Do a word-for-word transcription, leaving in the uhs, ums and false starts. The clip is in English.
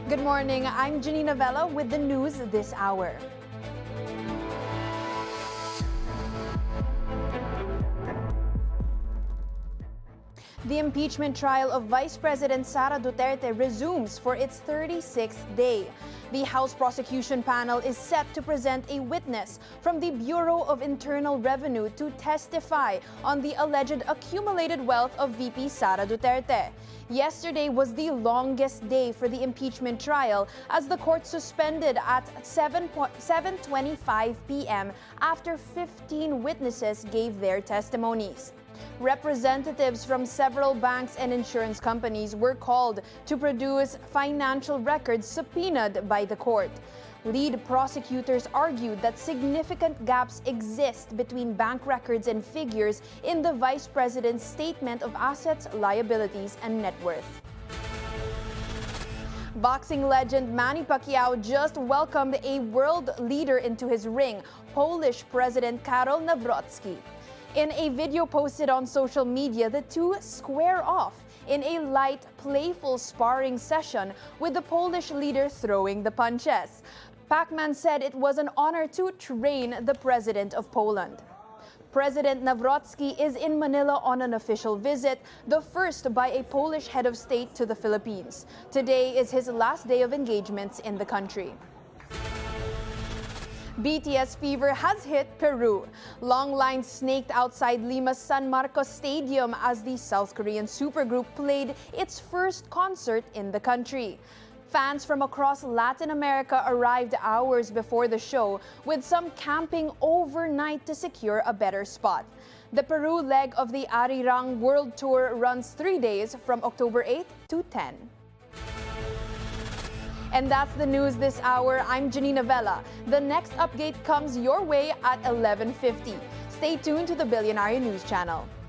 Good morning, I'm Janina Vela with the news this hour. The impeachment trial of Vice President Sara Duterte resumes for its thirty-sixth day. The House Prosecution Panel is set to present a witness from the Bureau of Internal Revenue to testify on the alleged accumulated wealth of V P Sara Duterte. Yesterday was the longest day for the impeachment trial as the court suspended at seven twenty-five p m after fifteen witnesses gave their testimonies. Representatives from several banks and insurance companies were called to produce financial records subpoenaed by the court. Lead prosecutors argued that significant gaps exist between bank records and figures in the Vice President's statement of assets, liabilities, and net worth. Boxing legend Manny Pacquiao just welcomed a world leader into his ring, Polish President Karol Nawrocki. In a video posted on social media, the two square off in a light, playful sparring session with the Polish leader throwing the punches. Pacman said it was an honor to train the president of Poland. President Nawrocki is in Manila on an official visit, the first by a Polish head of state to the Philippines. Today is his last day of engagements in the country. B T S fever has hit Peru. Long lines snaked outside Lima's San Marcos Stadium as the South Korean supergroup played its first concert in the country. Fans from across Latin America arrived hours before the show, with some camping overnight to secure a better spot. The Peru leg of the Arirang World Tour runs three days from October eighth to tenth. And that's the news this hour. I'm Janina Vela. The next update comes your way at eleven fifty. Stay tuned to the Billionaire News Channel.